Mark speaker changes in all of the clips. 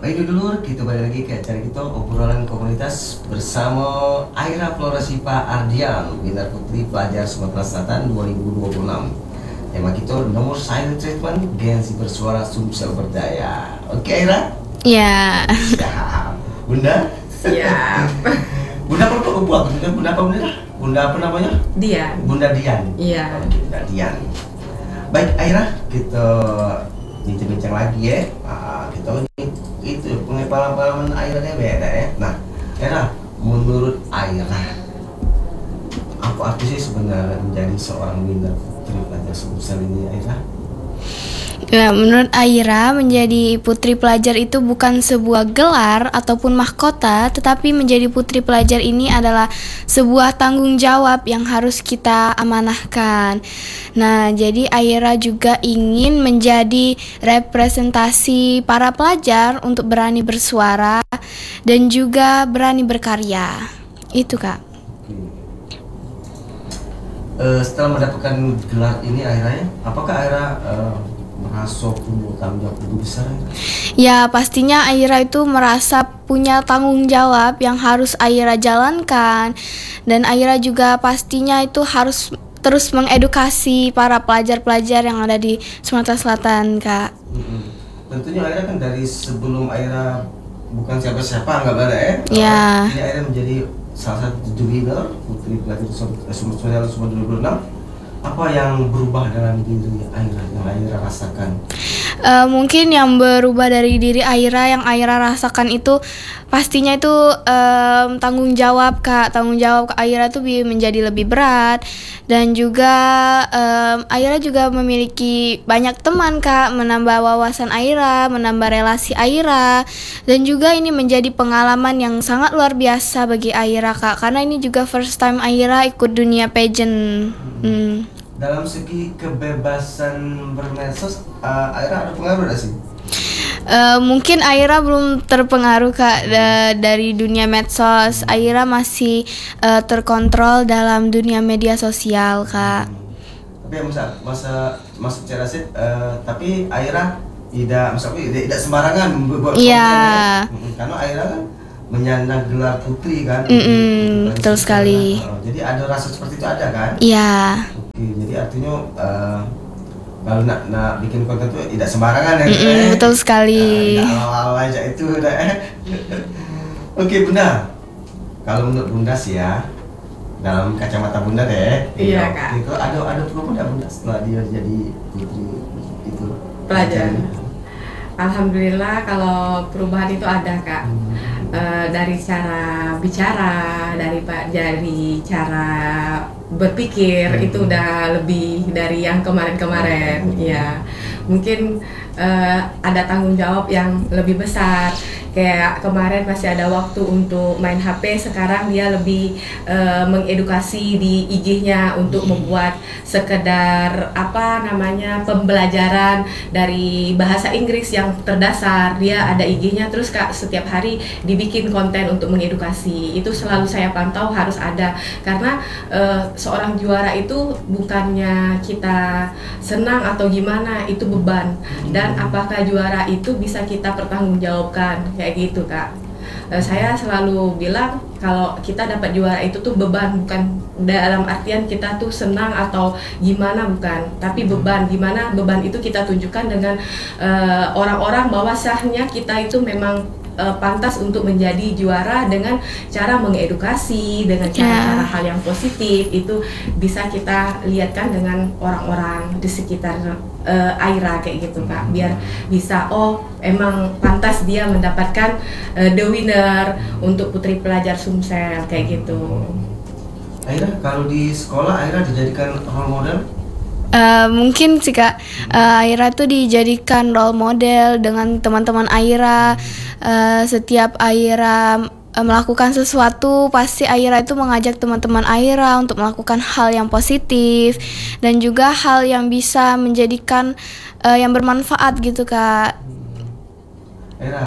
Speaker 1: Baik dulu, kita balik lagi ke acara kita obrolan komunitas bersama Aira Florasipa Ardian, Bintang Putri Pelajar Sumatera Selatan 2026. Tema kita nomor silent treatment, Gen-Z bersuara Sumsel berdaya. Oke Aira?
Speaker 2: Ya.
Speaker 1: Siap. Bunda?
Speaker 3: Siap.
Speaker 1: Bunda apa buat? Bunda apa bunda? Bunda apa namanya?
Speaker 3: Dian.
Speaker 1: Bunda Dian.
Speaker 3: Iya.
Speaker 1: Oke, Bunda Dian. Baik Aira, kita bincang-bincang lagi ya. Kita itu pengalaman Aira beda ya. Nah, Aira, menurut Aira, apa arti sih sebenarnya menjadi seorang Bintang Putri Pelajar Sumsel ini, Aira?
Speaker 2: Nah, menurut Aira, menjadi putri pelajar itu bukan sebuah gelar ataupun mahkota, tetapi menjadi putri pelajar ini adalah sebuah tanggung jawab yang harus kita amanahkan. Nah, jadi Aira juga ingin menjadi representasi para pelajar untuk berani bersuara dan juga berani berkarya. Itu, Kak.
Speaker 1: Setelah mendapatkan gelar ini Aira ya, apakah Aira merasa punya tanggung jawab lebih besar?
Speaker 2: Ya, pastinya Aira itu merasa punya tanggung jawab yang harus Aira jalankan. Dan Aira juga pastinya itu harus terus mengedukasi para pelajar-pelajar yang ada di Sumatera Selatan, Kak.
Speaker 1: Tentunya Aira kan dari sebelum Aira bukan siapa-siapa, nggak ada ya?
Speaker 2: Ya.
Speaker 1: Ini Aira menjadi salah satu winner Putri Pelajar Sumsel 2026. Apa yang berubah dalam diri Aira yang Aira rasakan?
Speaker 2: Mungkin yang berubah dari diri Aira yang Aira rasakan itu pastinya itu tanggung jawab, Kak. Tanggung jawab Aira itu menjadi lebih berat. Dan juga Aira juga memiliki banyak teman, Kak. Menambah wawasan Aira, menambah relasi Aira. Dan juga ini menjadi pengalaman yang sangat luar biasa bagi Aira, Kak. Karena ini juga first time Aira ikut dunia pageant.
Speaker 1: Dalam segi kebebasan bermedsos, Aira ada pengaruh gak sih?
Speaker 2: Mungkin Aira belum terpengaruh, Kak, dari dunia medsos. Aira masih terkontrol dalam dunia media sosial, Kak.
Speaker 1: Tapi masa secara sih, tapi Aira tidak sembarangan buat
Speaker 2: Iya.
Speaker 1: karena Aira kan menyandang gelar putri kan.
Speaker 2: Betul sekali.
Speaker 1: Jadi ada rasa seperti itu ada kan?
Speaker 2: Iya.
Speaker 1: Jadi artinya kalau nak bikin konten tuh tidak sembarangan ya.
Speaker 2: Betul sekali.
Speaker 1: Tidak awal-awal aja itu udah. Oke Bunda, kalau menurut Bunda sih ya, dalam kacamata Bunda deh.
Speaker 3: Iya, Kak.
Speaker 1: Itu ada perubahan nggak Bunda setelah dia jadi putri itu
Speaker 3: Pelajar. Alhamdulillah kalau perubahan itu ada, Kak. Dari cara bicara, dari cara berpikir itu udah lebih dari yang kemarin-kemarin. Ya, mungkin ada tanggung jawab yang lebih besar. Kayak kemarin masih ada waktu untuk main HP, sekarang dia lebih mengedukasi di IG-nya untuk membuat sekedar pembelajaran dari bahasa Inggris yang terdasar. Dia ada IG-nya terus, Kak, setiap hari dibikin konten untuk mengedukasi. Itu selalu saya pantau harus ada, karena seorang juara itu bukannya kita senang atau gimana, itu beban. Dan apakah juara itu bisa kita pertanggungjawabkan, kayak gitu, Kak. Saya selalu bilang kalau kita dapat juara itu tuh beban, bukan dalam artian kita tuh senang atau gimana, bukan, tapi beban. Gimana beban itu kita tunjukkan dengan orang-orang bahwa sahnya kita itu memang pantas untuk menjadi juara dengan cara mengedukasi, dengan cara hal yang positif. Itu bisa kita lihatkan dengan orang-orang di sekitar Aira kayak gitu, Kak, biar bisa emang pantas dia mendapatkan the winner untuk Putri Pelajar Sumsel kayak gitu.
Speaker 1: Aira, kalau di sekolah Aira dijadikan role model?
Speaker 2: Mungkin sih, Kak, Aira tuh dijadikan role model dengan teman-teman Aira. Setiap Aira melakukan sesuatu, pasti Aira itu mengajak teman-teman Aira untuk melakukan hal yang positif dan juga hal yang bisa menjadikan yang bermanfaat gitu, Kak.
Speaker 1: Aira,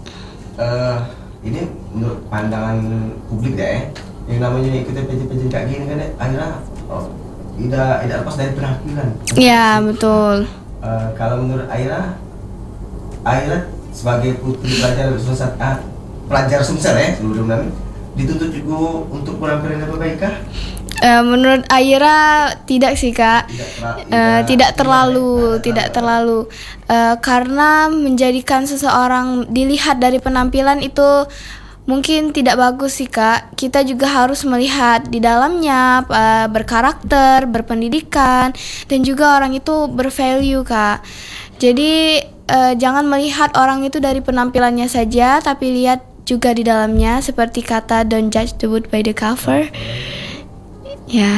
Speaker 1: ini menurut pandangan publik deh, yang namanya ikutin pageant kayak gini kan, Aira tidak lepas dari penampilan.
Speaker 2: Iya, betul.
Speaker 1: Kalau menurut Aira sebagai putri pelajar pelajar Sumsel ya seluruhnya dituntut juga untuk penampilan yang baik kah?
Speaker 2: Menurut Aira tidak sih kak, tidak terlalu. Karena menjadikan seseorang dilihat dari penampilan itu mungkin tidak bagus sih kak. Kita juga harus melihat di dalamnya, berkarakter, berpendidikan, dan juga orang itu bervalue kak. Jadi jangan melihat orang itu dari penampilannya saja, tapi lihat juga di dalamnya, seperti kata don't judge the book by the cover. Ya.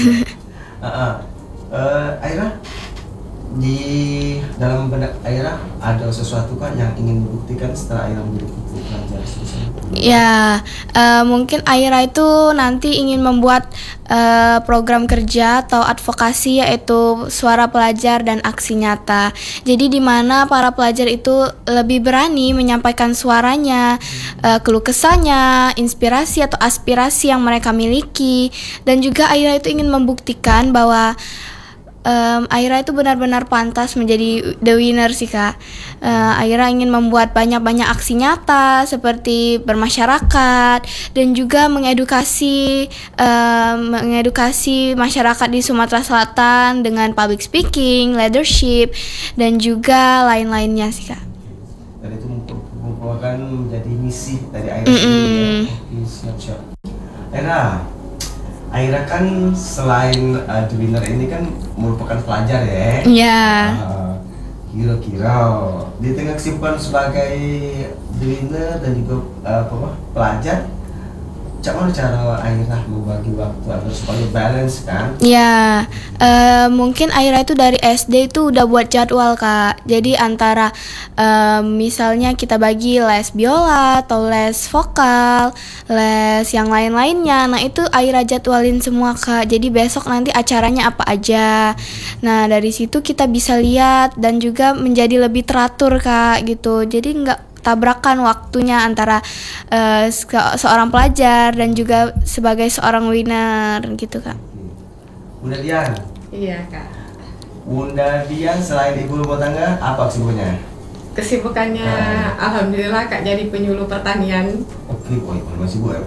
Speaker 1: Aira, di dalam benak Aira ada sesuatu kan yang ingin dibuktikan setelah Aira menjadi putri pelajar Sumsel?
Speaker 2: Ya, mungkin Aira itu nanti ingin membuat program kerja atau advokasi, yaitu suara pelajar dan aksi nyata. Jadi di mana para pelajar itu lebih berani menyampaikan suaranya, keluh kesahnya, inspirasi atau aspirasi yang mereka miliki. Dan juga Aira itu ingin membuktikan bahwa Aira itu benar-benar pantas menjadi the winner sih kak. Aira ingin membuat banyak-banyak aksi nyata seperti bermasyarakat dan juga mengedukasi masyarakat di Sumatera Selatan dengan public speaking, leadership, dan juga lain-lainnya sih kak.
Speaker 1: Dan itu merupakan menjadi misi dari Aira sendiri ya. Oke, siap. Aira kan selain the winner ini kan merupakan pelajar ya.
Speaker 2: Iya.
Speaker 1: Kira-kira di tengah kesibukan sebagai the winner dan juga pelajar, Cak mana cara Aira membagi waktu agar supaya balance kan?
Speaker 2: Ya, mungkin Aira itu dari SD itu udah buat jadwal kak. Jadi antara misalnya kita bagi les biola atau les vokal, les yang lain-lainnya. Nah itu Aira jadwalin semua kak. Jadi besok nanti acaranya apa aja. Nah dari situ kita bisa lihat dan juga menjadi lebih teratur kak gitu. Jadi nggak tabrakan waktunya antara seorang pelajar dan juga sebagai seorang winner gitu kak.
Speaker 1: Bunda Dian.
Speaker 3: Iya kak.
Speaker 1: Bunda Dian selain ibu rumah tangga apa kesibukannya?
Speaker 3: Kesibukannya alhamdulillah kak jadi penyuluh pertanian.
Speaker 1: Oke, masih bu ya.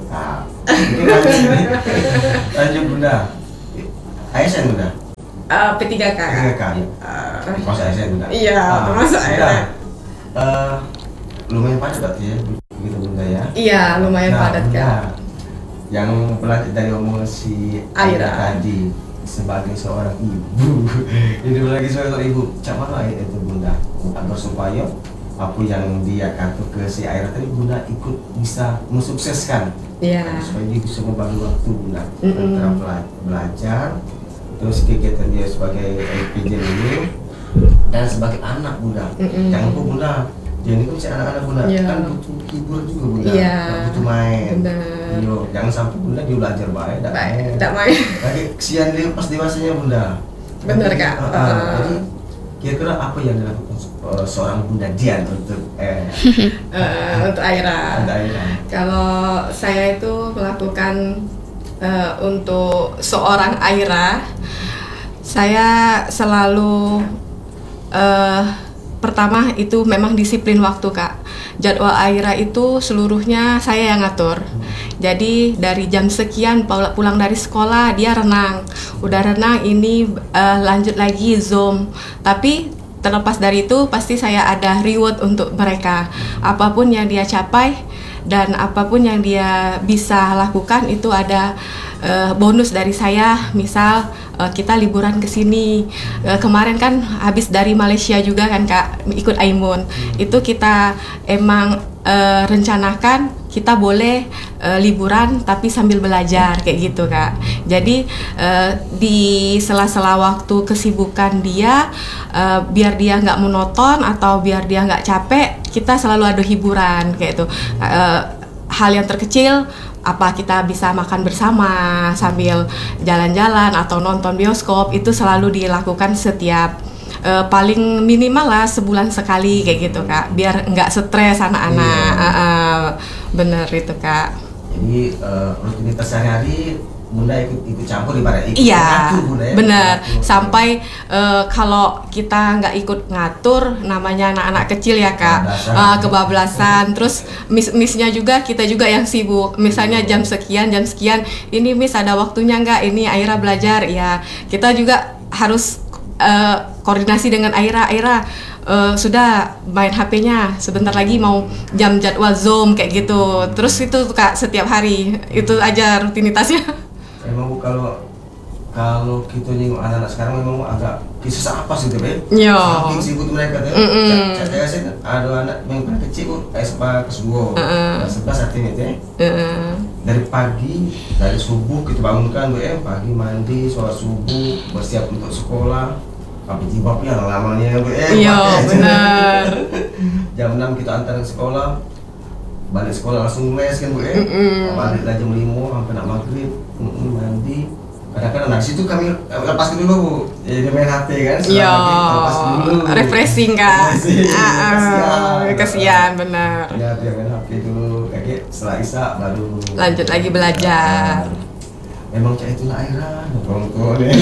Speaker 1: Lanjut Bunda. ASN Bunda.
Speaker 3: P3 kak.
Speaker 1: Masuk ASN Bunda.
Speaker 3: Iya, termasuk ASN.
Speaker 1: Lumayan padat berarti ya, begitu Bunda ya?
Speaker 3: Iya, lumayan padat kak.
Speaker 1: Yang pernah dari omongan si Aira tadi sebagai seorang ibu, ini lagi sebagai ibu, cak mana itu Bunda agar supaya apa yang dia kata ke si Aira tadi Bunda ikut bisa mensukseskan, supaya dia bisa membagi waktu Bunda antara belajar, terus kegiatan dia sebagai LPJ ini dan sebagai anak Bunda. Jangan lupa Bunda. Jadi kan si anak-anak Bunda kan butuh hiburan juga Bunda, butuh main. Yo, jangan sampai Bunda dia belajar baik, tidak main. Lagi kesian dia pas dewasanya Bunda.
Speaker 3: Benar kak.
Speaker 1: Jadi kira-kira apa yang dilakukan seorang Bunda Dian untuk
Speaker 3: untuk Aira? Kalau saya itu melakukan untuk seorang Aira, saya selalu pertama itu memang disiplin waktu kak. Jadwal Aira itu seluruhnya saya yang ngatur. Jadi dari jam sekian pulang dari sekolah dia renang. Udah renang ini lanjut lagi Zoom. Tapi terlepas dari itu pasti saya ada reward untuk mereka. Apapun yang dia capai dan apapun yang dia bisa lakukan itu ada bonus dari saya. Misal kita liburan ke sini. Kemarin kan habis dari Malaysia juga kan kak, ikut Aimun. Itu kita emang rencanakan kita boleh liburan tapi sambil belajar kayak gitu kak. Jadi di sela-sela waktu kesibukan dia, biar dia nggak monoton atau biar dia nggak capek, kita selalu ada hiburan kayak itu. Hal yang terkecil apa kita bisa makan bersama sambil jalan-jalan atau nonton bioskop itu selalu dilakukan setiap paling minimal lah sebulan sekali kayak gitu kak, biar nggak stres anak-anak. Bener itu kak.
Speaker 1: Jadi rutinitas sehari-hari bunda ikut campur ibarat ikut
Speaker 3: Iya,
Speaker 1: ngatur bunda ya.
Speaker 3: benar.
Speaker 1: Ngatur.
Speaker 3: Sampai kalau kita nggak ikut ngatur, namanya anak-anak kecil ya kak, kebablasan. Terus miss-missnya juga kita juga yang sibuk. Misalnya jam sekian, ini miss ada waktunya nggak? Ini Aira belajar, ya kita juga harus koordinasi dengan Aira. Sudah main HP-nya, sebentar lagi mau jam jadwal Zoom kayak gitu. Terus itu kak setiap hari itu aja rutinitasnya.
Speaker 1: Emang Bu, kalau kita nengok anak-anak sekarang memang agak susah apa sih tuh, Be?
Speaker 3: Yo.
Speaker 1: Saking sibuk mereka tuh. Saya sih ada anak yang paling kecil Bu, SMA kelas 2. Kelas 11 artinya tuh ya. Dari pagi, dari subuh kita bangunkan Bu, pagi mandi, sholat subuh, bersiap untuk sekolah. Pakai jilbabnya lamanya Bu,
Speaker 3: Iya, benar.
Speaker 1: Jam 6 kita antar ke sekolah. Balik sekolah langsung les kan Bu, balik lagi jam 5 sampai nak maghrib, mandi. Kadang-kadang di situ kami lepas dulu Bu, jadi main HP kan.
Speaker 3: Iya,
Speaker 1: Lepas dulu.
Speaker 3: refreshing kak.
Speaker 1: Kasihan.
Speaker 3: Kasihan benar.
Speaker 1: Ya dia main HP dulu, kayak setelah Isya baru
Speaker 3: Lanjut lagi belajar.
Speaker 1: Memang cak itulah Aira, orang tua deh.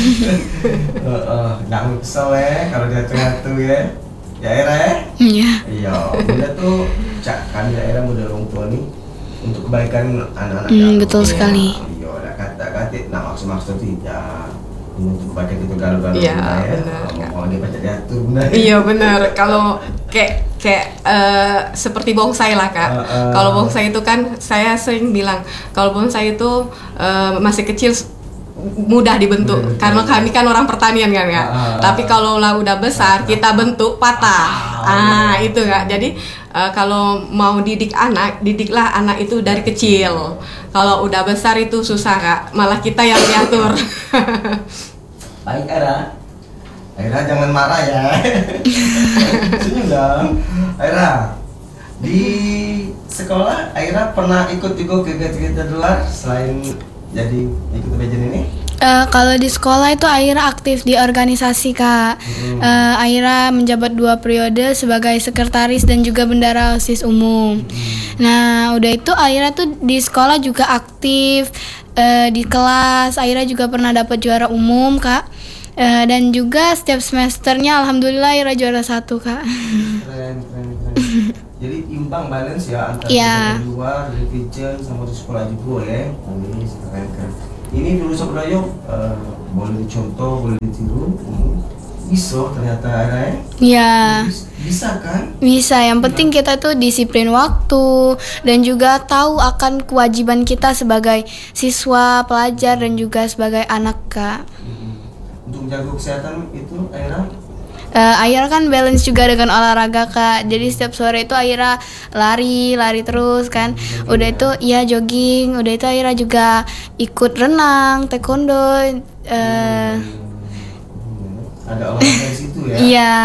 Speaker 1: Jangan kesel ya kalau dia ngatur ya. Ya Aira ya.
Speaker 2: Iya.
Speaker 1: Iya, bunda tuh cak kami daerah muda orang tua nih untuk kebaikan anak-anak.
Speaker 2: Betul sekali.
Speaker 1: Iya, ada kata-kata nak maksud tidak. Ini untuk kebaikan itu galau-galau
Speaker 3: Iya,
Speaker 1: bunda ya.
Speaker 3: benar.
Speaker 1: Mau dia baca diatur bunda.
Speaker 3: Iya benar. Kalau kayak seperti bonsai lah kak. Kalau bonsai itu kan saya sering bilang kalau bonsai itu masih kecil mudah dibentuk karena kami kan orang pertanian kan ya. Tapi kalau lah udah besar kita bentuk patah. Itu kak. Jadi kalau mau didiklah anak itu dari kecil. Kalau udah besar itu susah kak. Malah kita yang diatur.
Speaker 1: Baik Aira jangan marah ya. Senyum dong. Aira, di sekolah Aira pernah ikut juga kegiatan luar selain jadi ikut pageant ini?
Speaker 2: Kalau di sekolah itu Aira aktif di organisasi kak. Aira menjabat 2 periode sebagai sekretaris dan juga bendara OSIS umum. Nah udah itu Aira tuh di sekolah juga aktif. Di kelas Aira juga pernah dapat juara umum kak. Dan juga setiap semesternya alhamdulillah Aira juara 1 kak.
Speaker 1: Keren. Jadi imbang balance ya antara di luar, di pageant sama di sekolah juga ya. Ini keren. Ini dulu sebenarnya boleh dicontoh, boleh ditiru. Bisa ternyata Aira ya?
Speaker 2: Iya.
Speaker 1: Bisa kan?
Speaker 2: Bisa, yang penting kita tuh disiplin waktu dan juga tahu akan kewajiban kita sebagai siswa, pelajar dan juga sebagai anak kak.
Speaker 1: Untuk menjaga kesehatan itu Aira?
Speaker 2: Aira kan balance juga dengan olahraga kak. Jadi setiap sore itu Aira lari terus kan. Udah itu ya jogging. Udah itu Aira juga ikut renang, taekwondo.
Speaker 1: Ada olahraga di situ ya?
Speaker 2: Iya.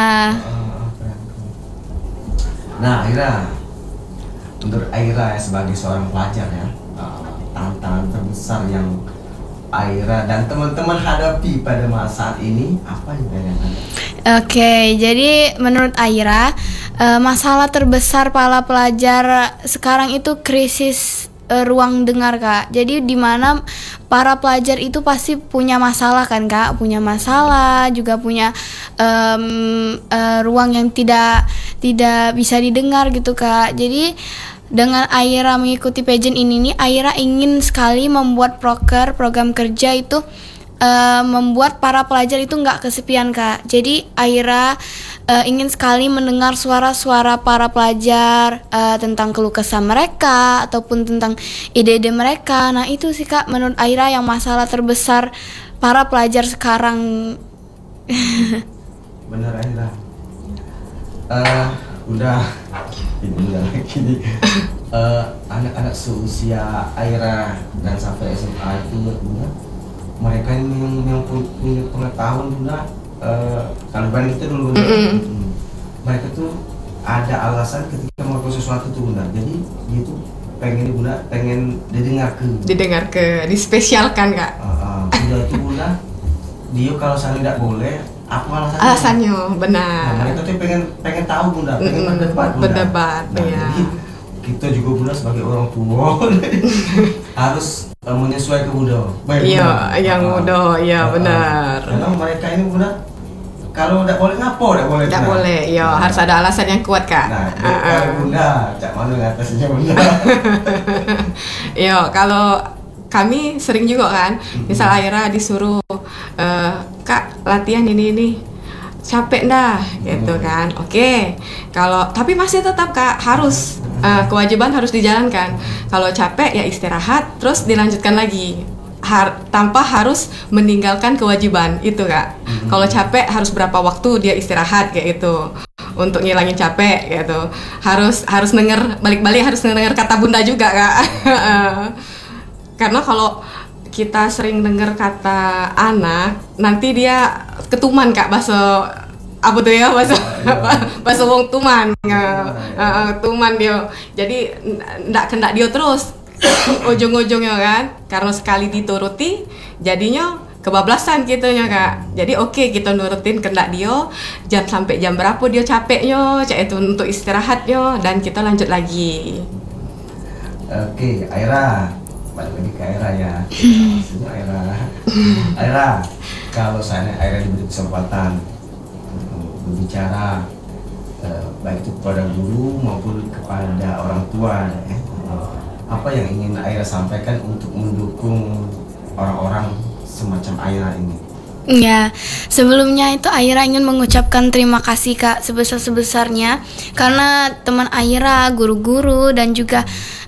Speaker 1: Nah Aira, menurut Aira ya, sebagai seorang pelajar ya, tantangan terbesar yang Aira dan teman-teman hadapi pada masa saat ini apa yang Aira hadapi?
Speaker 2: Oke, jadi menurut Aira masalah terbesar para pelajar sekarang itu krisis ruang dengar kak. Jadi di mana para pelajar itu pasti punya masalah kan kak, punya masalah juga punya ruang yang tidak bisa didengar gitu kak. Jadi dengan Aira mengikuti pageant ini nih, Aira ingin sekali membuat program kerja itu membuat para pelajar itu nggak kesepian kak. Jadi Aira ingin sekali mendengar suara-suara para pelajar tentang keluh kesah mereka ataupun tentang ide-ide mereka. Nah itu sih kak menurut Aira yang masalah terbesar para pelajar sekarang.
Speaker 1: Benar Aira. Udah lagi anak-anak seusia Aira dan sampai SMA itu benar mereka yang punya pengetahuan bunda kalau banding kita dulu bunda, mereka tuh ada alasan ketika melakukan sesuatu tuh bunda, jadi dia tuh pengen didengar
Speaker 3: dispesialkan kak.
Speaker 1: Udah tuh bunda, dia kalau saya tidak boleh apa
Speaker 3: alasannya benar.
Speaker 1: Nah, mereka tuh pengen tahu bunda, pengen berdebat bunda. Nah,
Speaker 3: ya.
Speaker 1: Jadi kita juga bunda sebagai orang tua harus menyesuaikan muda.
Speaker 4: Iya, yang muda, iya benar.
Speaker 1: Karena mereka ini bunda, kalau tidak boleh ngapo, tidak boleh.
Speaker 4: Tidak boleh, ya harus ada alasan yang kuat kak.
Speaker 1: Nah, kalau bunda, cak mana ngatasnya bunda?
Speaker 4: Iya, kalau kami sering juga kan, misal Aira disuruh kak latihan ini, capek dah, gitu kan. Oke, kalau tapi masih tetap kak harus kewajiban harus dijalankan. Kalau capek ya istirahat, terus dilanjutkan lagi. Tanpa harus meninggalkan kewajiban itu kak. Kalau capek harus berapa waktu dia istirahat kayak gitu untuk ngilangin capek gitu. Harus denger balik-balik, harus denger kata bunda juga kak. Karena kalau kita sering dengar kata anak, nanti dia ketuman kak, bahasa apa tuh ya, bahasa wong tuman, tuman dia. Jadi ndak dia terus ujung-ujungnya kan, karena sekali dituruti jadinya kebablasan gitunya kak. Jadi oke, kita nurutin kendak dia, jangan sampai jam berapa dia capeknya, itu untuk istirahatnya, dan kita lanjut lagi.
Speaker 1: Oke, Aira, balik lagi ke Aira ya. Maksudnya Aira, kalau saya Aira diberi kesempatan berbicara, baik itu kepada guru maupun kepada orang tua, apa yang ingin Aira sampaikan untuk mendukung orang-orang semacam Aira ini?
Speaker 2: Ya, sebelumnya itu Aira ingin mengucapkan terima kasih kak sebesar-sebesarnya karena teman Aira, guru-guru dan juga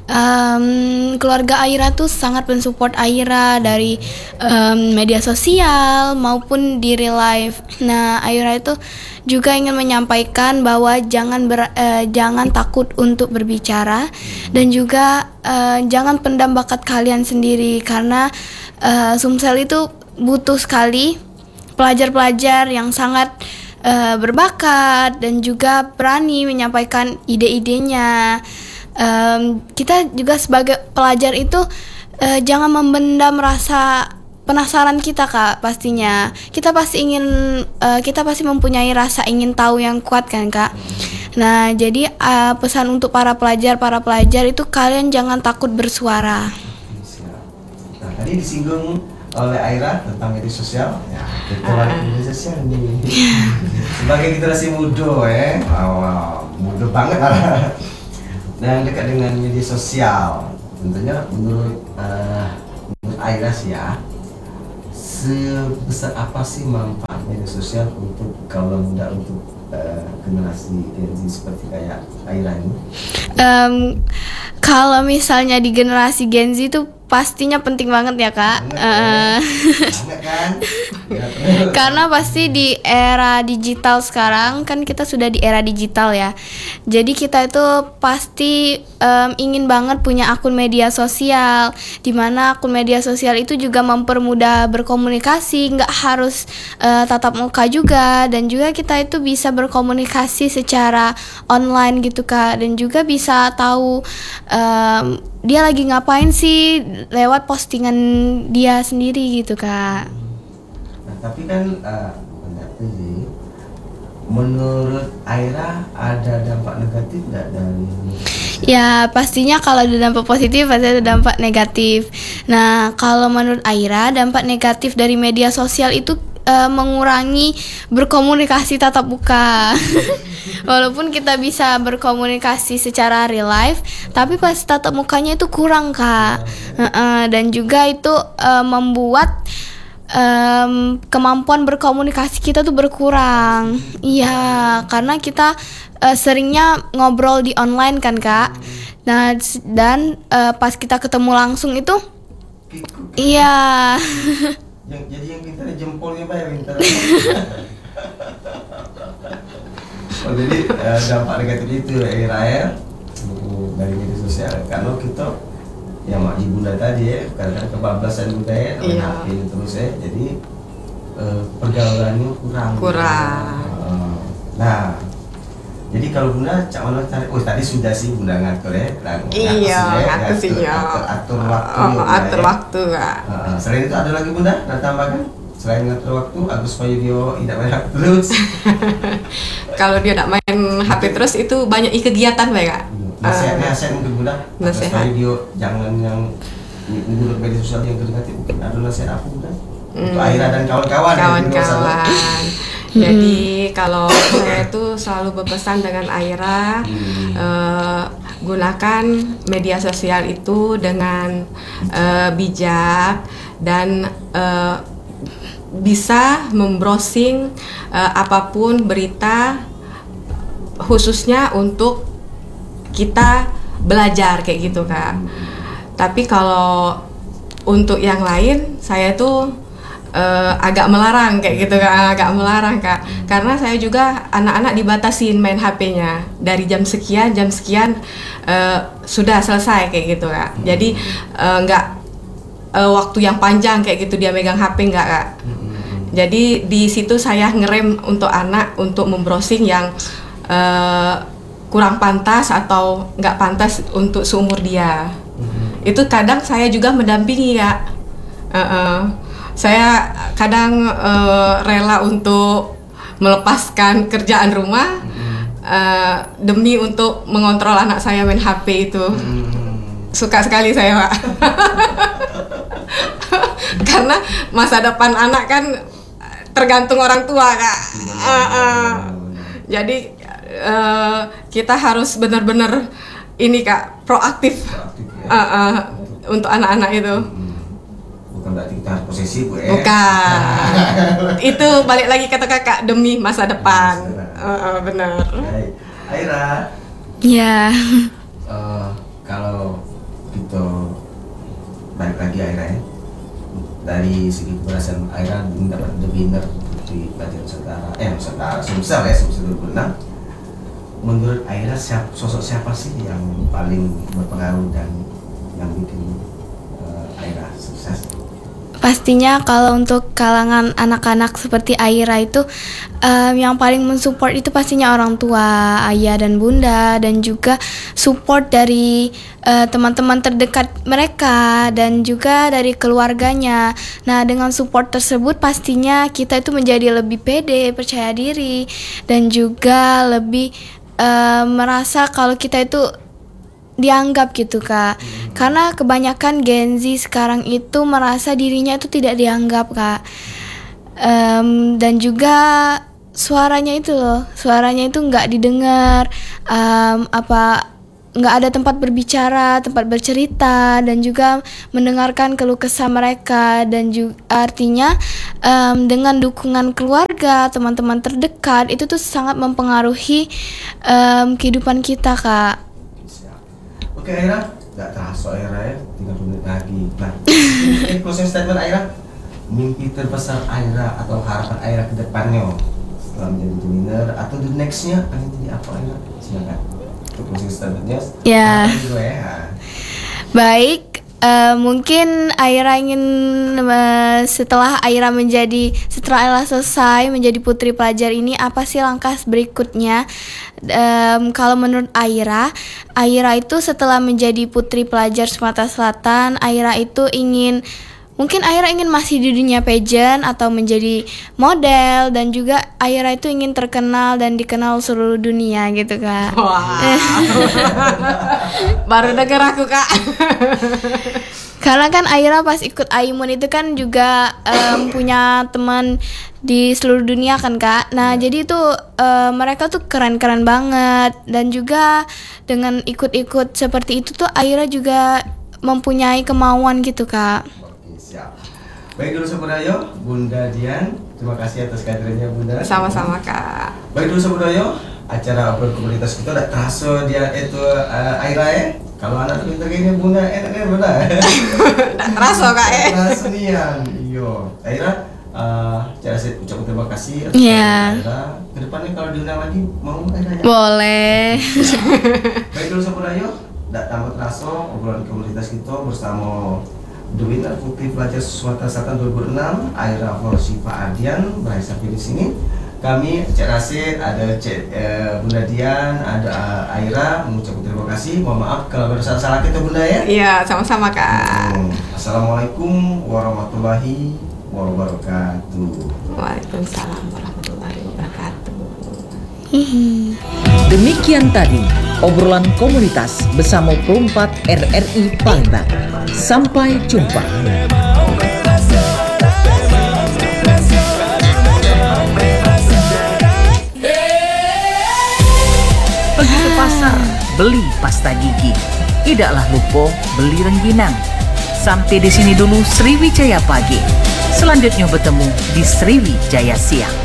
Speaker 2: keluarga Aira tuh sangat mensupport Aira dari media sosial maupun di real life. Nah, Aira itu juga ingin menyampaikan bahwa jangan takut untuk berbicara dan juga jangan pendam bakat kalian sendiri karena Sumsel itu butuh sekali pelajar-pelajar yang sangat berbakat dan juga berani menyampaikan ide-idenya. Kita juga sebagai pelajar itu jangan membendam rasa penasaran kita kak. Pastinya kita pasti mempunyai rasa ingin tahu yang kuat kan kak. Nah, jadi pesan untuk para pelajar itu kalian jangan takut bersuara.
Speaker 1: Nah, tadi disinggung oleh Aira tentang media sosial. Ya, kita media sosial nih. Sebagai generasi muda muda banget lah. Dan dekat dengan media sosial, tentunya menurut Aira sih ya, sebesar apa sih manfaat media sosial untuk kaum muda, untuk generasi Gen Z seperti kayak Aira ini?
Speaker 2: Kalau misalnya di generasi Gen Z itu pastinya penting banget ya kak.
Speaker 1: Banget kan?
Speaker 2: Karena pasti di era digital sekarang kan kita sudah di era digital ya. Jadi kita itu pasti ingin banget punya akun media sosial, dimana akun media sosial itu juga mempermudah berkomunikasi, nggak harus tatap muka juga, dan juga kita itu bisa berkomunikasi secara online gitu kak, dan juga bisa tahu dia lagi ngapain sih lewat postingan dia sendiri gitu kak.
Speaker 1: Nah, tapi kan menurut Aira ada dampak negatif nggak dari?
Speaker 2: Ya pastinya kalau ada dampak positif pasti ada dampak negatif. Nah kalau menurut Aira dampak negatif dari media sosial itu mengurangi berkomunikasi tatap muka. Walaupun kita bisa berkomunikasi secara real life, tapi pas tatap mukanya itu kurang kak. Dan juga itu membuat kemampuan berkomunikasi kita tuh berkurang. Iya, karena kita seringnya ngobrol di online kan kak. Nah dan pas kita ketemu langsung itu, iya.
Speaker 1: Jadi yang pintar jempolnya pak, yang pintar. Oh, jadi dampak negatif itu Aira dari media sosial, karena kita ya mak ibunda tadi ya, kadang-kadang kebablasan budaya dengan HP terus ya, jadi pergaulannya kurang. Nah, jadi kalau bunda cak mana cari? Oh tadi sudah sih bunda ngatur ya.
Speaker 4: Ngatur sih ya. Atur waktu kak.
Speaker 1: Selain itu ada lagi bunda nak tambahkan? Selain ngatur waktu, agar supaya dia tidak main HP terus.
Speaker 4: Kalau dia tidak main HP terus itu banyak kegiatan baik kak.
Speaker 1: Nasihat mungkin bunda, supaya dia jangan yang menurut media sosial yang terdekati mungkin ada nasihat apa bukan? Untuk Aira dan kawan-kawan.
Speaker 4: Kawan-kawan. Jadi kalau saya tuh selalu berpesan dengan Aira, gunakan media sosial itu dengan bijak dan bisa membrowsing apapun berita, khususnya untuk kita belajar kayak gitu Kak. Tapi kalau untuk yang lain saya tuh agak melarang kayak gitu Kak, karena saya juga anak-anak dibatasin main HP-nya dari jam sekian sudah selesai kayak gitu Kak. Jadi nggak waktu yang panjang kayak gitu dia megang HP nggak Kak. Jadi di situ saya ngerem untuk anak untuk membrowsing yang kurang pantas atau nggak pantas untuk seumur dia. Itu kadang saya juga mendampingi Kak. Saya kadang rela untuk melepaskan kerjaan rumah demi untuk mengontrol anak saya main HP itu. Suka sekali saya Pak. Karena masa depan anak kan tergantung orang tua Kak. Jadi kita harus benar-benar ini Kak, proaktif untuk anak-anak itu.
Speaker 1: Bukan berarti kita harus posesif ya.
Speaker 4: Bukan. Itu balik lagi kata kakak, demi masa depan. Benar.
Speaker 1: Baik. Aira.
Speaker 2: Ya.
Speaker 1: Kalau gitu balik lagi Aira ya. Dari segi keberhasilan Aira mendapat the winner di pelajaran Nusantara Sumsel ya, Sumsel 2006. Menurut Aira sosok siapa sih yang paling berpengaruh dan yang bikin Aira sukses?
Speaker 2: Pastinya kalau untuk kalangan anak-anak seperti Aira itu yang paling mensupport itu pastinya orang tua, ayah dan bunda, dan juga support dari teman-teman terdekat mereka dan juga dari keluarganya. Nah, dengan support tersebut pastinya kita itu menjadi lebih pede, percaya diri, dan juga lebih merasa kalau kita itu dianggap gitu Kak. Karena kebanyakan Gen Z sekarang itu merasa dirinya itu tidak dianggap Kak. Dan juga suaranya itu nggak didengar, nggak ada tempat berbicara, tempat bercerita, dan juga mendengarkan keluh kesah mereka. Dan juga artinya dengan dukungan keluarga, teman-teman terdekat itu tuh sangat mempengaruhi kehidupan kita Kak.
Speaker 1: Oke Aira, nggak terasa Aira ya, 30 menit lagi. Nah, closing statement Aira, mimpi terbesar Aira atau harapan Aira ke depannya setelah menjadi winner atau the nextnya akan jadi apa Aira? Silakan. Untuk closing statementnya.
Speaker 2: Ya.
Speaker 1: Ya.
Speaker 2: Baik, mungkin Aira ingin setelah Aira selesai menjadi putri pelajar ini, apa sih langkah berikutnya? Kalau menurut Aira itu setelah menjadi putri pelajar Sumatera Selatan, Aira ingin masih di dunia pageant atau menjadi model, dan juga Aira itu ingin terkenal dan dikenal seluruh dunia gitu Kak.
Speaker 4: Wow. Baru denger aku Kak.
Speaker 2: Karena kan Aira pas ikut Aimun itu kan juga punya teman di seluruh dunia kan Kak. Nah jadi itu mereka tuh keren-keren banget, dan juga dengan ikut-ikut seperti itu tuh Aira juga mempunyai kemauan gitu Kak.
Speaker 1: Oke, siap. Baik dulu Sabudayo, Bunda Dian, terima kasih atas kehadirannya Bunda.
Speaker 4: Sama-sama Kak.
Speaker 1: Baik dulu Sabudayo, acara obrolan komunitas kita udah terasa dia itu Aira ya. Kalau anak pintar gini Bunda enaknya Bunda.
Speaker 4: Nggak terasa Kak ya.
Speaker 1: Terasa nian. Iyo. Aira, saya ucapkan terima kasih atas Aira. Kedepannya kalau diundang lagi mau Aira ya?
Speaker 2: Boleh.
Speaker 1: Baik dulu Sabudayo, tidak tambah terasa obrolan komunitas kita bersama The Winner Putri Pelajar Sumatera Selatan 2006 Aira Fausyifa Ardian berhasil di sini. Kami Cik Rasid, ada Cik Bunda Dian, ada Aira, mengucapkan terima kasih. Mohon maaf kalau ada salah-salah kita Bunda ya.
Speaker 4: Iya, sama-sama Kak.
Speaker 1: Assalamualaikum warahmatullahi wabarakatuh.
Speaker 4: Waalaikumsalam warahmatullahi wabarakatuh.
Speaker 5: Demikian tadi obrolan komunitas bersama Pro 4 RRI Palembang. Sampai jumpa. Pergi ke pasar, beli pasta gigi. Tidaklah lupa beli rengginang. Sampai di sini dulu Sriwijaya Pagi. Selanjutnya bertemu di Sriwijaya Siang.